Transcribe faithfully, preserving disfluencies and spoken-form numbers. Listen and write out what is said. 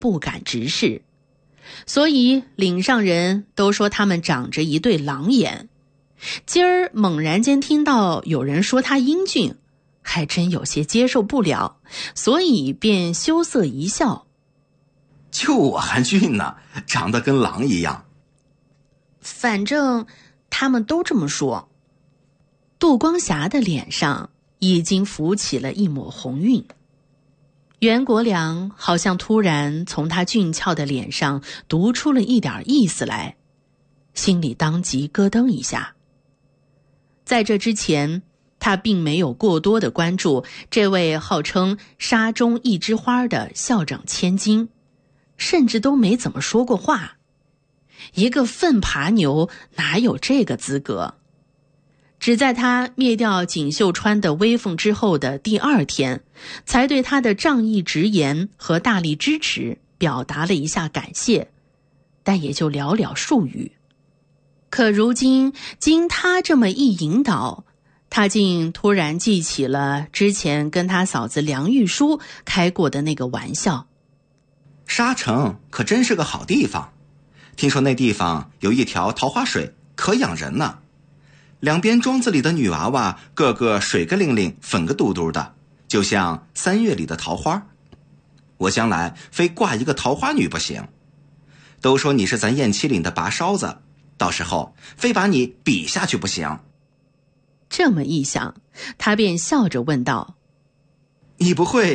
不敢直视，所以岭上人都说他们长着一对狼眼。今儿猛然间听到有人说他英俊，还真有些接受不了，所以便羞涩一笑。 就我还俊呢，长得跟狼一样。 反正他们都这么说。杜光霞的脸上已经浮起了一抹红晕。袁国良好像突然从他俊俏的脸上读出了一点意思来，心里当即咯噔一下。在这之前，他并没有过多的关注这位号称沙中一枝花的校长千金，甚至都没怎么说过话。一个粪爬牛哪有这个资格？只在他灭掉锦绣川的威风之后的第二天，才对他的仗义直言和大力支持表达了一下感谢，但也就寥寥数语。可如今经他这么一引导，他竟突然记起了之前跟他嫂子梁玉书开过的那个玩笑。 沙城可真是个好地方，听说那地方有一条桃花水，可养人呢。两边庄子里的女娃娃个个水个灵灵，粉个嘟嘟的，就像三月里的桃花。我将来非挂一个桃花女不行。都说你是咱雁栖岭的拔烧子，到时候非把你比下去不行。 这么一想，他便笑着问道： 你不会